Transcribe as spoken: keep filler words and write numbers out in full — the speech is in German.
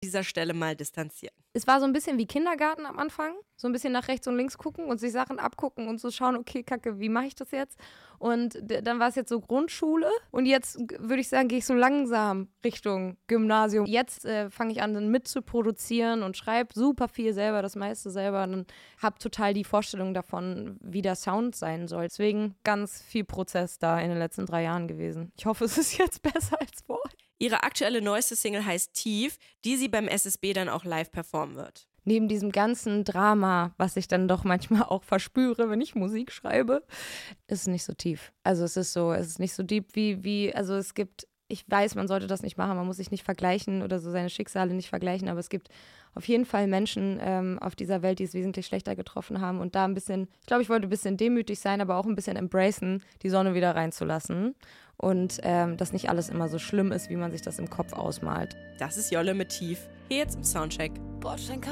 dieser Stelle mal distanzieren. Es war so ein bisschen wie Kindergarten am Anfang. So ein bisschen nach rechts und links gucken und sich Sachen abgucken und so schauen, okay, kacke, wie mache ich das jetzt? Und d- dann war es jetzt so Grundschule. Und jetzt g- würde ich sagen, gehe ich so langsam Richtung Gymnasium. Jetzt äh, fange ich an, dann mit zu produzieren und schreibe super viel selber, das meiste selber. Und habe total die Vorstellung davon, wie der Sound sein soll. Deswegen ganz viel Prozess da in den letzten drei Jahren gewesen. Ich hoffe, es ist jetzt besser als vorher. Ihre aktuelle neueste Single heißt Tief, die sie beim S S B dann auch live performen wird. Neben diesem ganzen Drama, was ich dann doch manchmal auch verspüre, wenn ich Musik schreibe, ist es nicht so tief. Also es ist so, es ist nicht so deep wie, wie, also es gibt, ich weiß, man sollte das nicht machen, man muss sich nicht vergleichen oder so seine Schicksale nicht vergleichen, aber es gibt auf jeden Fall Menschen ähm, auf dieser Welt, die es wesentlich schlechter getroffen haben und da ein bisschen, ich glaube, ich wollte ein bisschen demütig sein, aber auch ein bisschen embracen, die Sonne wieder reinzulassen und ähm, dass nicht alles immer so schlimm ist, wie man sich das im Kopf ausmalt. Das ist Jolle mit Tief. Hier jetzt im Soundcheck. Bordstein